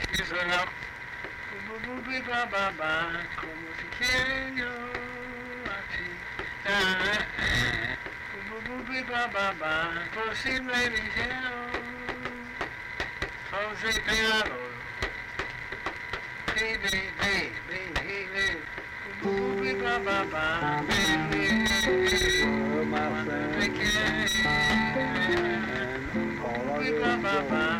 que sonó. Como si quiero así. Posible deseo. José Pegado. Baby, baby, baby. My friend, and all of